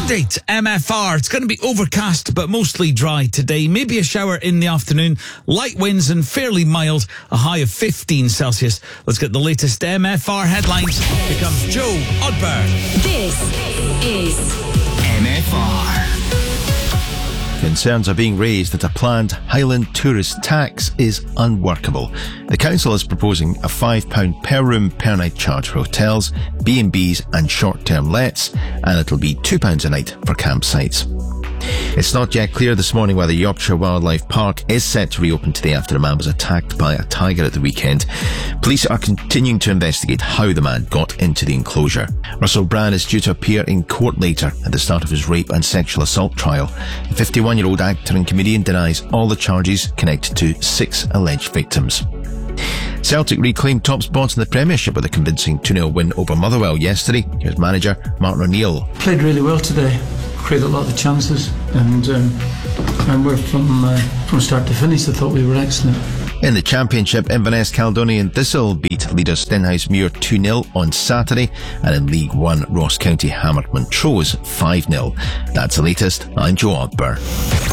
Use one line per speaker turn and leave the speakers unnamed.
Update MFR. It's going to be overcast but mostly dry today. Maybe a shower in the afternoon. Light winds and fairly mild. A high of 15 Celsius. Let's get the latest MFR headlines. Here comes Joe Odberg.
This is
MFR. Concerns are being raised that a planned Highland tourist tax is unworkable. The council is proposing a £5 per room per night charge for hotels, B&Bs and short-term lets, and it'll be £2 a night for campsites. It's not yet clear this morning whether Yorkshire Wildlife Park is set to reopen today after a man was attacked by a tiger at the weekend. Police are continuing to investigate how the man got into the enclosure. Russell Brand is due to appear in court later at the start of his rape and sexual assault trial. The 51-year-old actor and comedian denies all the charges connected to 6 alleged victims. Celtic reclaimed top spots in the Premiership with a convincing 2-0 win over Motherwell yesterday. Here's manager Martin O'Neill.
Played really well today. Created a lot of chances, and we're from start to finish. I thought we were excellent.
In the Championship, Inverness Caledonian Thistle beat leaders Stenhousemuir 2-0 on Saturday, and in League One, Ross County hammered Montrose 5-0. That's the latest. I'm Joe Odber.